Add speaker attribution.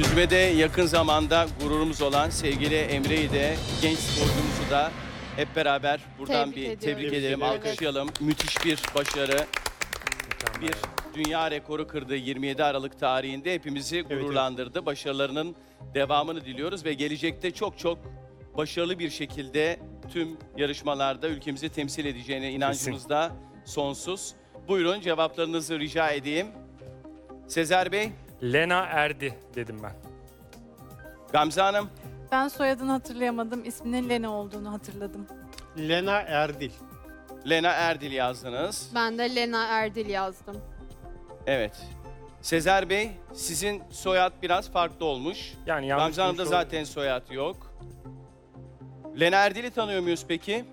Speaker 1: Yüzmede yakın zamanda gururumuz olan sevgili Emre'yi de genç sporcumuzu da hep beraber buradan
Speaker 2: Tebrik
Speaker 1: tebrik
Speaker 2: ediyoruz.
Speaker 1: edelim,
Speaker 2: Evet.
Speaker 1: alkışlayalım. Müthiş bir başarı. Bir dünya rekoru kırdı 27 Aralık tarihinde. Hepimizi gururlandırdı. Başarılarının devamını diliyoruz ve gelecekte çok çok başarılı bir şekilde tüm yarışmalarda ülkemizi temsil edeceğine inancımız da sonsuz. Buyurun cevaplarınızı rica edeyim. Sezer Bey,
Speaker 3: Lena Erdi dedim ben.
Speaker 1: Gamze Hanım,
Speaker 2: Ben soyadını hatırlayamadım. İsminin Lena olduğunu hatırladım.
Speaker 4: Lena Erdil.
Speaker 1: Lena Erdil yazdınız.
Speaker 5: Ben de Lena Erdil yazdım.
Speaker 1: Evet. Sezer Bey, sizin soyad biraz farklı olmuş.
Speaker 3: Yani yanlış
Speaker 1: Gamze Hanım'da
Speaker 3: olmuş
Speaker 1: zaten soyad yok. Lena Erdil'i tanıyor muyuz peki?